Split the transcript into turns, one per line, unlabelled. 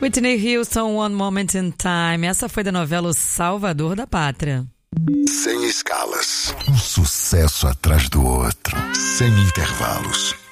Whitney Houston, One Moment in Time. Essa foi da novela O Salvador da Pátria.
Sem escalas, um sucesso atrás do outro, sem intervalos.